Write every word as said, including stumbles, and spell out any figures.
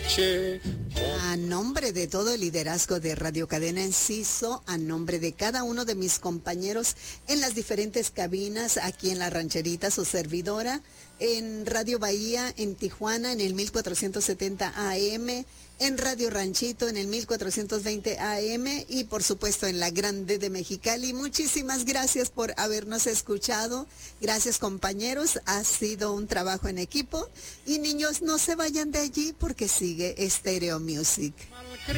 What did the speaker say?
noche. A nombre de todo el liderazgo de Radio Cadena Enciso, a nombre de cada uno de mis compañeros en las diferentes cabinas, aquí en La Rancherita, su servidora, en Radio Bahía, en Tijuana, en el mil cuatrocientos setenta A M, en Radio Ranchito, en el mil cuatrocientos veinte A M y por supuesto en la Grande de Mexicali. Muchísimas gracias por habernos escuchado. Gracias, compañeros. Ha sido un trabajo en equipo. Y niños, no se vayan de allí porque sigue Stereo Music.